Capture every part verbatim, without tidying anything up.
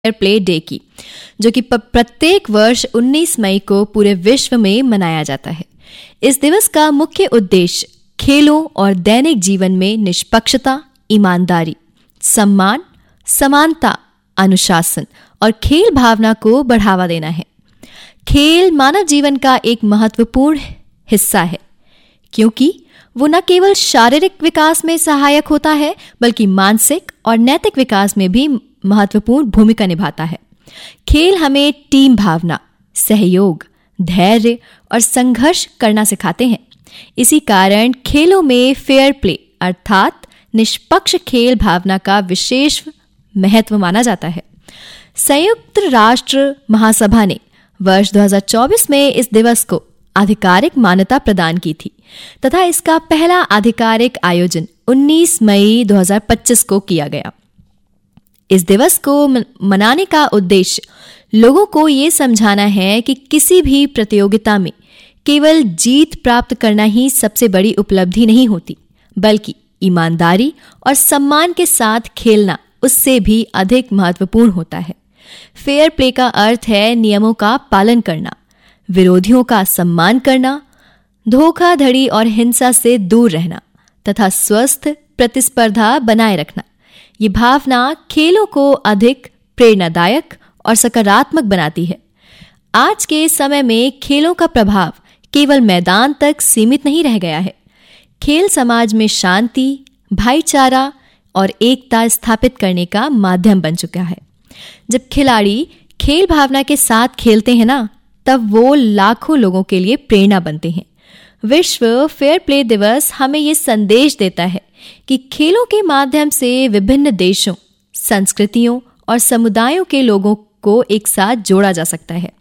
Fair play day की, जो कि प्रत्येक वर्ष उन्नीस मई को पूरे विश्व में मनाया जाता है। इस दिवस का मुख्य उद्देश्य खेलों और दैनिक जीवन में निष्पक्षता, ईमानदारी, सम्मान, समानता, अनुशासन और खेल भावना को बढ़ावा देना है। खेल मानव जीवन का एक महत्वपूर्ण हिस्सा है, क्योंकि वो न केवल शारीरिक विकास में सहायक होता है, बल्कि मानसिक और नैतिक विकास में भी महत्वपूर्ण भूमिका निभाता है। खेल हमें टीम भावना, सहयोग, धैर्य और संघर्ष करना सिखाते हैं। इसी कारण खेलों में फेयर प्ले अर्थात निष्पक्ष खेल भावना का विशेष महत्व माना जाता है। संयुक्त राष्ट्र महासभा ने वर्ष दो हज़ार चौबीस में इस दिवस को आधिकारिक मान्यता प्रदान की थी तथा इसका पहला आधिकारिक आयोजन उन्नीस मई दो हज़ार पच्चीस को किया गया। इस दिवस को मनाने का उद्देश्य लोगों को ये समझाना है कि किसी भी प्रतियोगिता में केवल जीत प्राप्त करना ही सबसे बड़ी उपलब्धि नहीं होती, बल्कि ईमानदारी और सम्मान के साथ खेलना उससे भी अधिक महत्वपूर्ण होता है। फेयर प्ले का अर्थ है नियमों का पालन करना, विरोधियों का सम्मान करना, धोखाधड़ी और हिंसा से दूर रहना तथा स्वस्थ प्रतिस्पर्धा बनाए रखना। ये भावना खेलों को अधिक प्रेरणादायक और सकारात्मक बनाती है। आज के समय में खेलों का प्रभाव केवल मैदान तक सीमित नहीं रह गया है। खेल समाज में शांति, भाईचारा और एकता स्थापित करने का माध्यम बन चुका है। जब खिलाड़ी खेल भावना के साथ खेलते हैं ना, तब वो लाखों लोगों के लिए प्रेरणा बनते हैं। विश्व फेयर प्ले दिवस हमें ये संदेश देता है कि खेलों के माध्यम से विभिन्न देशों, संस्कृतियों और समुदायों के लोगों को एक साथ जोड़ा जा सकता है।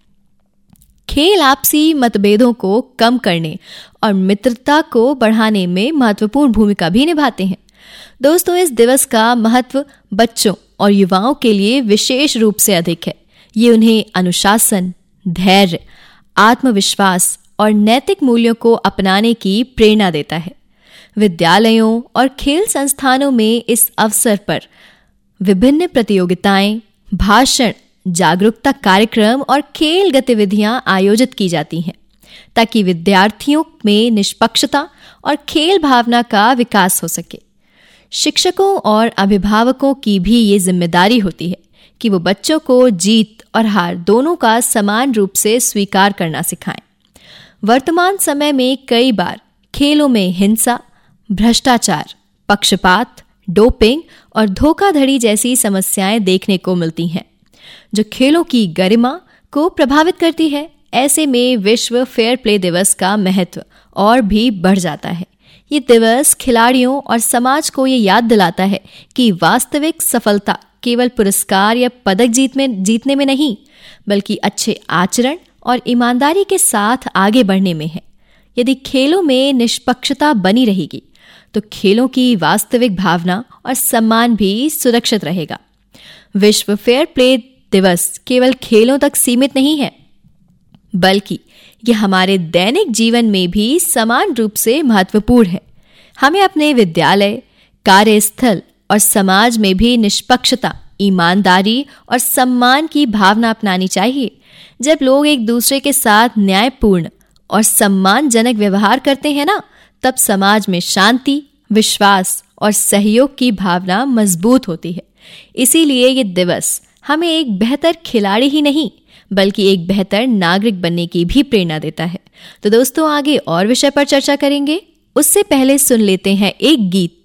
खेल आपसी मतभेदों को कम करने और मित्रता को बढ़ाने में महत्वपूर्ण भूमिका भी निभाते हैं। दोस्तों, इस दिवस का महत्व बच्चों और युवाओं के लिए विशेष रूप से अधिक है। ये उन्हें अनुशासन, धैर्य, आत्मविश्वास और नैतिक मूल्यों को अपनाने की प्रेरणा देता है। विद्यालयों और खेल संस्थानों में इस अवसर पर विभिन्न प्रतियोगिताएं, भाषण, जागरूकता कार्यक्रम और खेल गतिविधियां आयोजित की जाती हैं, ताकि विद्यार्थियों में निष्पक्षता और खेल भावना का विकास हो सके। शिक्षकों और अभिभावकों की भी ये जिम्मेदारी होती है कि वो बच्चों को जीत और हार दोनों का समान रूप से स्वीकार करना सिखाएं। वर्तमान समय में कई बार खेलों में हिंसा, भ्रष्टाचार, पक्षपात, डोपिंग और धोखाधड़ी जैसी समस्याएं देखने को मिलती हैं, जो खेलों की गरिमा को प्रभावित करती है। ऐसे में विश्व फेयर प्ले दिवस का महत्व और भी बढ़ जाता है। ये दिवस खिलाड़ियों और समाज को ये याद दिलाता है कि वास्तविक सफलता केवल पुरस्कार या पदक जीत में जीतने में नहीं, बल्कि अच्छे आचरण और ईमानदारी के साथ आगे बढ़ने में है। यदि खेलों में निष्पक्षता बनी रहेगी, तो खेलों की वास्तविक भावना और सम्मान भी सुरक्षित रहेगा। विश्व फेयर प्ले दिवस केवल खेलों तक सीमित नहीं है, बल्कि यह हमारे दैनिक जीवन में भी समान रूप से महत्वपूर्ण है। हमें अपने विद्यालय, कार्यस्थल और समाज में भी निष्पक्षता, ईमानदारी और सम्मान की भावना अपनानी चाहिए। जब लोग एक दूसरे के साथ न्यायपूर्ण और सम्मानजनक व्यवहार करते हैं ना, तब समाज में शांति, विश्वास और सहयोग की भावना मजबूत होती है। इसीलिए ये दिवस हमें एक बेहतर खिलाड़ी ही नहीं, बल्कि एक बेहतर नागरिक बनने की भी प्रेरणा देता है। तो दोस्तों, आगे और विषय पर चर्चा करेंगे। उससे पहले सुन लेते हैं एक गीत।